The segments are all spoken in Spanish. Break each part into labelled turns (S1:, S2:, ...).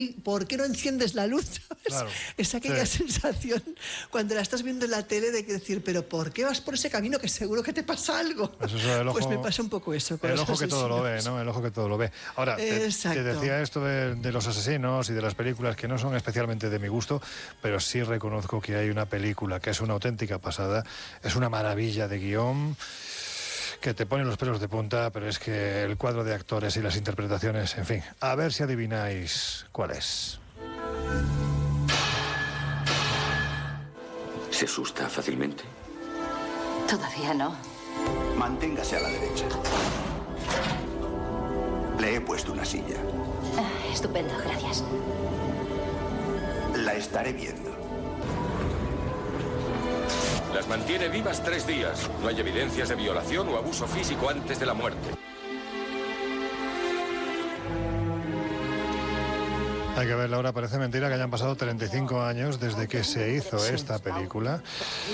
S1: ¿por qué no enciendes la luz? ¿Sabes?
S2: Claro,
S1: es aquella sensación cuando la estás viendo en la tele de que decir, pero ¿por qué vas por ese camino que seguro que te pasa algo?
S2: Pues, eso, el ojo,
S1: pues me pasa un poco eso. Con
S2: el
S1: los
S2: ojo que todo lo ve,
S1: asesinos.
S2: ¿no? El ojo que todo lo ve. Ahora, te decía esto de los asesinos y de las películas que no son especialmente de mi gusto, pero sí reconozco que hay una película que es una auténtica pasada, es una maravilla de guión, que te ponen los pelos de punta, pero es que el cuadro de actores y las interpretaciones, en fin, a ver si adivináis cuál es.
S3: ¿Se asusta fácilmente?
S4: Todavía no.
S5: Manténgase a la derecha. Le he puesto una silla.
S4: Estupendo, gracias.
S5: La estaré viendo.
S3: Las mantiene vivas 3 días. No hay evidencias de violación o abuso físico antes de la muerte.
S2: Hay que verla ahora, parece mentira que hayan pasado 35 años desde que se hizo esta película.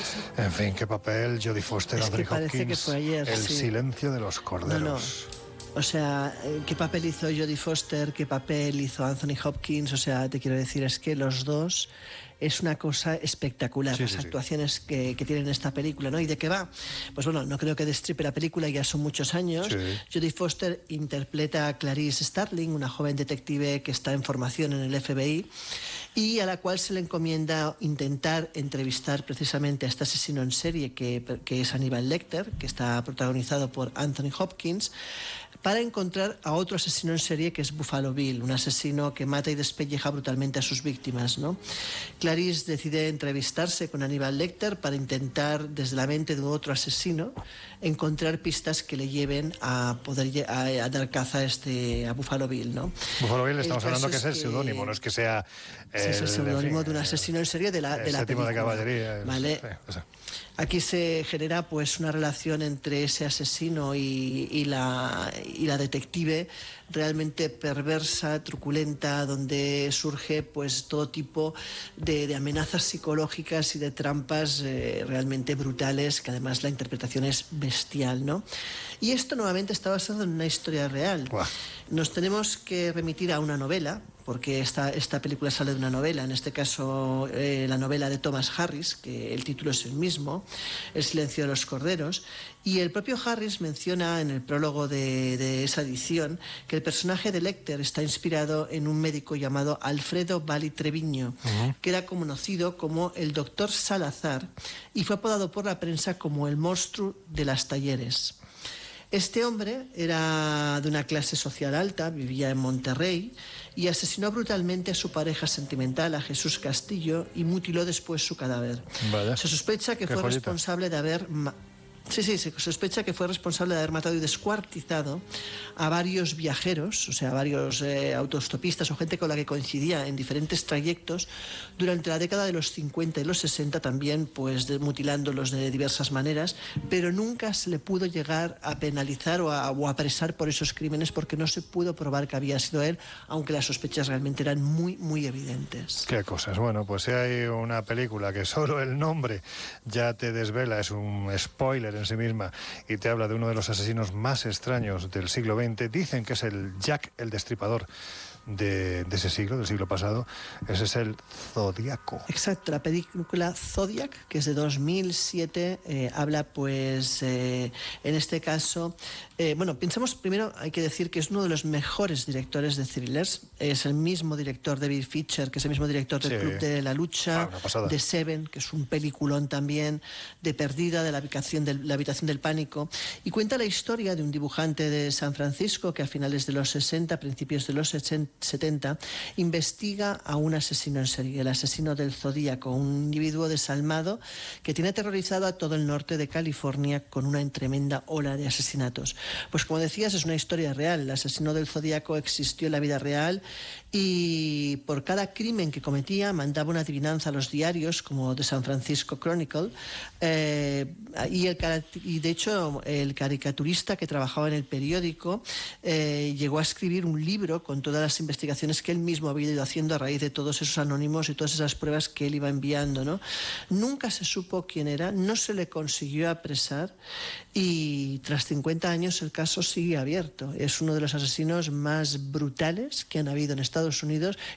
S2: En fin, qué papel, Jodie Foster, Anthony Hopkins,
S1: ayer,
S2: El silencio de los corderos.
S1: O sea, ¿qué papel hizo Jodie Foster? ¿Qué papel hizo Anthony Hopkins? O sea, te quiero decir, es que los dos es una cosa espectacular, las actuaciones que tienen esta película, ¿no? ¿Y de qué va? Pues bueno, no creo que destripe la película, ya son muchos años. Jodie Foster interpreta a Clarice Starling, una joven detective que está en formación en el FBI y a la cual se le encomienda intentar entrevistar precisamente a este asesino en serie que es Hannibal Lecter, que está protagonizado por Anthony Hopkins, para encontrar a otro asesino en serie que es Buffalo Bill, un asesino que mata y despelleja brutalmente a sus víctimas, ¿no? Clarice decide entrevistarse con Hannibal Lecter para intentar, desde la mente de otro asesino, encontrar pistas que le lleven a poder a dar caza a Buffalo Bill, ¿no?
S2: Buffalo Bill, estamos hablando que es el seudónimo, no es que sea
S1: es el seudónimo de un asesino en serie de la película.
S2: De caballería.
S1: ¿Vale? Aquí se genera pues una relación entre ese asesino y la detective realmente perversa, truculenta, donde surge pues todo tipo de amenazas psicológicas y de trampas realmente brutales, que además la interpretación es bestial, ¿no? Y esto nuevamente está basado en una historia real. Nos tenemos que remitir a una novela, porque esta película sale de una novela, en este caso la novela de Thomas Harris, que el título es el mismo, El silencio de los corderos, y el propio Harris menciona en el prólogo de esa edición que el personaje de Lecter está inspirado en un médico llamado Alfredo Valli Treviño, que era conocido como el Doctor Salazar y fue apodado por la prensa como el monstruo de las Talleres. Este hombre era de una clase social alta, vivía en Monterrey y asesinó brutalmente a su pareja sentimental, a Jesús Castillo, y mutiló después su cadáver. Se sospecha que fue responsable de haber... se sospecha que fue responsable de haber matado y descuartizado a varios viajeros, o sea, varios autostopistas o gente con la que coincidía en diferentes trayectos durante la década de los 50 y los 60, también pues mutilándolos de diversas maneras, pero nunca se le pudo llegar a penalizar o a apresar por esos crímenes porque no se pudo probar que había sido él, aunque las sospechas realmente eran muy, muy evidentes.
S2: Qué cosas. Bueno, pues si hay una película que solo el nombre ya te desvela, es un spoiler en sí misma y te habla de uno de los asesinos más extraños del siglo XX. Dicen que es el Jack el Destripador de ese siglo, del siglo pasado. Ese es el Zodíaco.
S1: Exacto, la película Zodiac, que es de 2007, habla pues en este caso, bueno, pensamos primero, hay que decir que es uno de los mejores directores de thrillers, es el mismo director David Fincher, que es el mismo director del Club de la Lucha, de Seven, que es un peliculón también, de Perdida, de la habitación del pánico, y cuenta la historia de un dibujante de San Francisco que a finales de los 60, principios de los 70, investiga a un asesino en serie, el asesino del Zodíaco, un individuo desalmado que tiene aterrorizado a todo el norte de California con una tremenda ola de asesinatos. Pues como decías, es una historia real. El asesino del Zodíaco existió en la vida real y por cada crimen que cometía mandaba una adivinanza a los diarios como The San Francisco Chronicle y de hecho el caricaturista que trabajaba en el periódico llegó a escribir un libro con todas las investigaciones que él mismo había ido haciendo a raíz de todos esos anónimos y todas esas pruebas que él iba enviando, ¿no? Nunca se supo quién era, no se le consiguió apresar y tras 50 años el caso sigue abierto. Es uno de los asesinos más brutales que han habido en Estados Unidos